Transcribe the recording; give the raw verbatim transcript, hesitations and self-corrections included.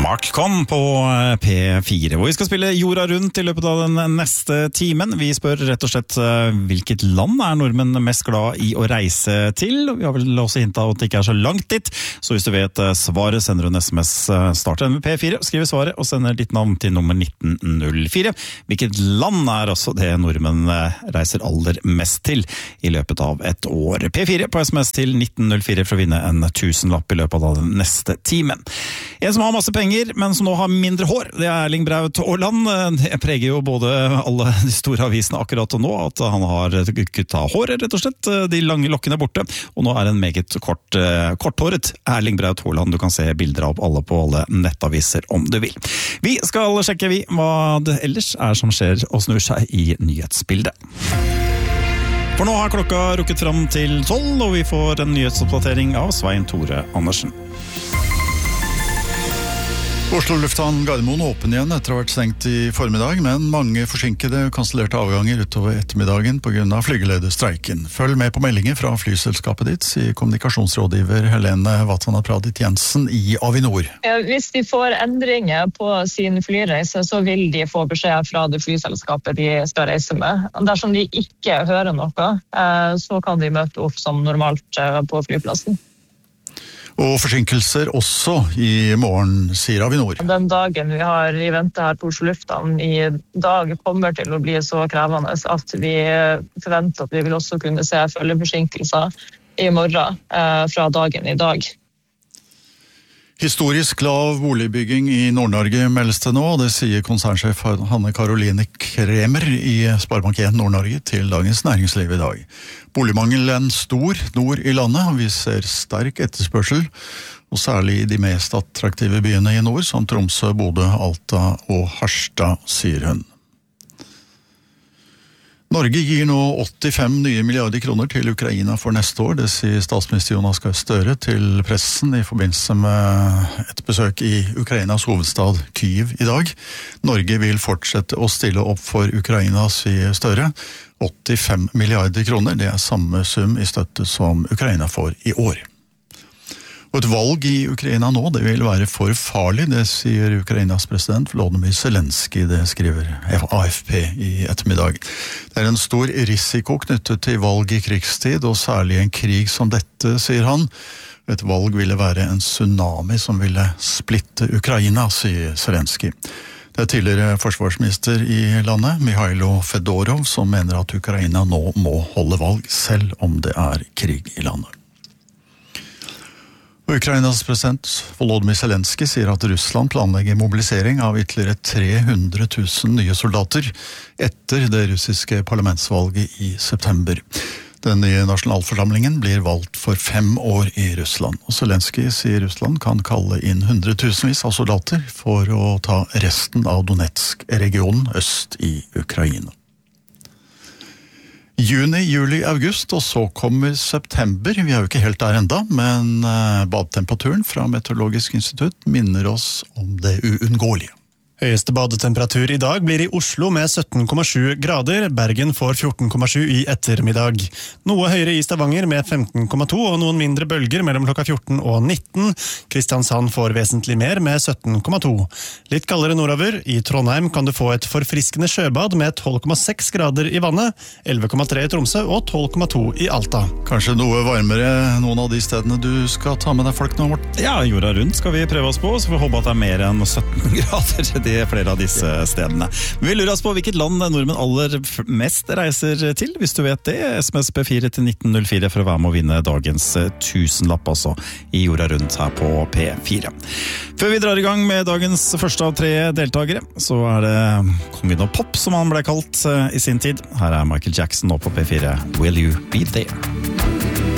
Mark Conn på P fire, hvor vi skal spille jorda rundt i løpet av den neste timen. Vi spør rett og slett hvilket land er nordmenn mest glad i å reise til. Vi har vel også hintet av at det ikke er så langt dit, så hvis du vet svaret, sender du en sms, starter med P fire, skriver svaret og sender ditt navn til nummer nitten null fire. Hvilket land er også det nordmenn reiser aller mest til i løpet av et år? P fire på sms til nitten null fire for å vinne en tusenlapp i løpet av den neste timen. En som har masse penger, men som nå har mindre hår, det er Erling Braut Haaland. Det preger jo både alle de store avisene akkurat nå, at han har kuttet håret, rett og slett, de lange lokkene borte, og nå er en meget kort, korthåret Erling Braut Haaland. Du kan se bilder av alle på alle nettaviser om du vil. Vi skal sjekke vi hva det ellers er som skjer og snur seg i nyhetsbildet. For nå har klokka rukket fram til tolv, og vi får en nyhetsoppdatering av Svein Tore Andersen. Oslo lufthavn Gardermoen åpen igjen etter å ha vært stengt i formiddag, men mange forsinkede kansellerte avganger utover ettermiddagen på grunn av flygelederstreiken. Følg med på meldinger fra flyselskapet ditt, sier kommunikasjonsrådgiver Helene Vatana-Pradit Jensen i Avinor. Ja, hvis de får endringer på sin flyreise, så vil de få beskjed fra det flyselskapet de skal reise med. Dersom de ikke hører noe, så kan de møte opp som normalt på flyplassen. Og forsinkelser også i morgen, sier Avinor. Den dagen vi har i vente her på Oslo lufthavn i dag kommer til å bli så krevende at vi forventer at vi vil også kunne se følgeforsinkelser i morgen eh, fra dagen i dag. Historisk lav boligbygging i Nord-Norge meldes det nå, og det sier konsernsjef Hanne Karoline Kremer i Sparebank en Nord-Norge til Dagens Næringsliv i dag. Boligmangelen stor nord i landet, og vi ser sterk etterspørsel, og særlig i de mest attraktive byene i nord, som Tromsø, Bodø, Alta og Harstad, sier hun. Norge gir nå åttifem nye milliarder kroner til Ukraina for neste år, det sier statsminister Jonas Gahr Støre til pressen i forbindelse med et besøk i Ukrainas hovedstad Kyiv i dag. Norge vil fortsette å stille opp for Ukraina, sier Støre. åttifem milliarder kroner, det er samme sum i støtte som Ukraina får i år. Og et valg i Ukraina nå, det vil være for farlig, det sier Ukrainas president Volodymyr Zelenskyj, det skriver A F P i ettermiddag. Det er en stor risiko knyttet til valg i krigstid, og særlig en krig som dette, sier han. Et valg ville være en tsunami som ville splitte Ukraina, sier Zelenskyj. Det er tidligere forsvarsminister i landet, Mikhailo Fedorov, som mener at Ukraina nå må holde valg, selv om det er krig i landet. Ukrainas president Volodymyr Zelenskyj sier at Russland planlegger mobilisering av ytterligere tre hundre tusen nye soldater etter det russiske parlamentsvalget i september. Den nye nasjonalforsamlingen blir valgt for fem år i Russland, og Zelenskyj sier Russland kan kalle inn hundretusenvis av soldater for å ta resten av Donetsk-regionen øst i Ukraina. Juni, juli, august, og så kommer september. Vi er jo ikke helt der enda, men badetemperaturen fra Meteorologisk institutt minner oss om det uunngåelige. Høyeste badetemperatur i dag blir i Oslo med sytten komma sju grader, Bergen får fjorten komma sju i ettermiddag. Noe høyere i Stavanger med femten komma to og noen mindre bølger mellom klokka fjorten og nitten. Kristiansand får vesentlig mer med sytten komma to. Litt kaldere nordover, i Trondheim kan du få et forfriskende sjøbad med tolv komma seks grader i vannet, elleve komma tre i Tromsø og tolv komma to i Alta. Kanskje noe varmere noen av de stedene du skal ta med deg folk nå, Morten? Ja, jorda rundt skal vi prøve oss på, så vi håper at det er mer enn sytten grader. Det er flere av disse stedene. Vi lurer oss på hvilket land nordmenn aller mest reiser til. Hvis du vet det, sms P fire til nitten null fire for å være med å vinne dagens tusenlapp altså, i jorda rundt her på P fire. Før vi drar i gang med dagens første av tre deltagere, så er det kongen av pop som han ble kalt i sin tid. Her er Michael Jackson nå på P fire. Will You Be There?